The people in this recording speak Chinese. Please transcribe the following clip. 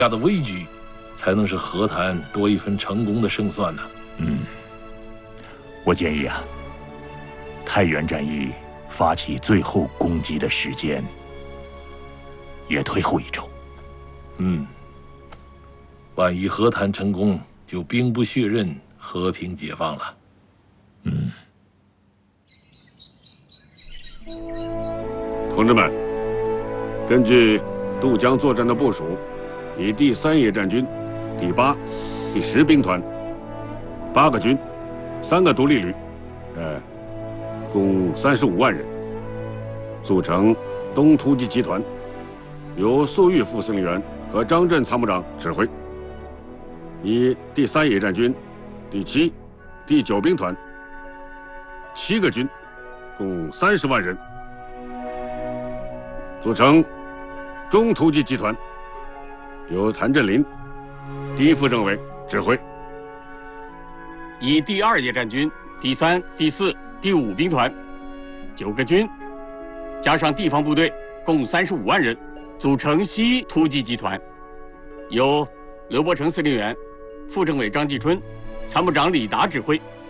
家的危局，才能使和谈多一分成功的胜算呢。 我建议啊，太原战役发起最后攻击的时间也推后1周。 万一和谈成功，就兵不血刃，和平解放了。 同志们，根据渡江作战的部署，以第3野战军第8、第10兵团8个军、3个独立旅，共35万人，组成东突击集团，由粟裕副司令员和张震参谋长指挥。以第3野战军第7、第9兵团7个军，共30万人，组成中突击集团，由谭震林第1副政委指挥。 以第2野战军第3、第4、第5兵团9个军，加上地方部队，共35万人，组成西突击集团，由刘伯承司令员、副政委张继春、参谋长李达指挥。